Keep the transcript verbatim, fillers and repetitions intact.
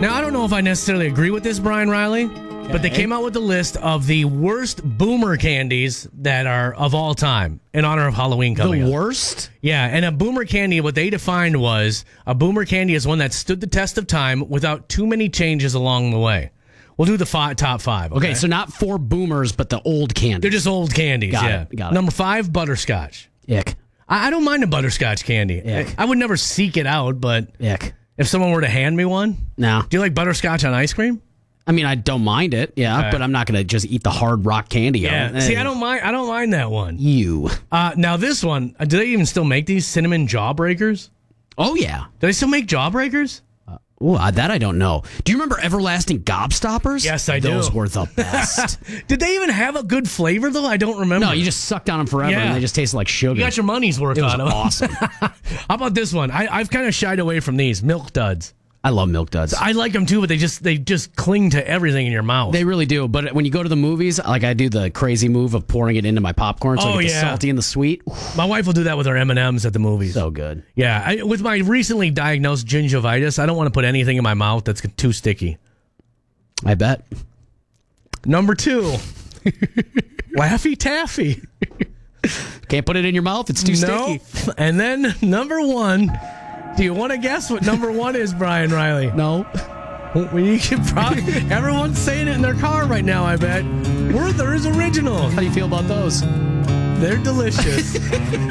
Now, I don't know if I necessarily agree with this, Brian Riley, okay. but they came out with a list of the worst boomer candies that are of all time in honor of Halloween coming The up. worst? Yeah, and a boomer candy, what they defined was a boomer candy is one that stood the test of time without too many changes along the way. We'll do the five, top five. Okay? Okay, so not for boomers, but the old candy. They're just old candies, got yeah. It, got it. Number five, butterscotch. Ick. I, I don't mind a butterscotch candy. Ick. I would never seek it out, but Ick. if someone were to hand me one, No. do you like butterscotch on ice cream? I mean, I don't mind it, yeah, Okay. but I'm not going to just eat the hard rock candy. Yeah. out. See, Eh, I don't mind. I don't mind that one. You. Uh, now this one, uh, do they even still make these cinnamon jawbreakers? Oh, yeah. Do they still make jawbreakers? Ooh, uh, that I don't know. Do you remember everlasting gobstoppers? Yes, I do. Those were the best. Did they even have a good flavor though? I don't remember. No, you just sucked on them forever, Yeah. and they just tasted like sugar. You got your money's worth It was on them. awesome. How about this one? I, I've kind of shied away from these Milk Duds. I love Milk Duds. I like them too, but they just they just cling to everything in your mouth. They really do. But when you go to the movies, like I do the crazy move of pouring it into my popcorn, so Oh, I get yeah. the salty and the sweet. My wife will do that with her M and M's at the movies. So good. Yeah, I, with my recently diagnosed gingivitis, I don't want to put anything in my mouth that's too sticky. I bet. Number two, Laffy Taffy. Can't put it in your mouth. It's too No. sticky. And then number one. Do you want to guess what number one is, Brian Riley? No. Well, you can probably, everyone's saying it in their car right now, I bet. Werther's Original. How do you feel about those? They're delicious.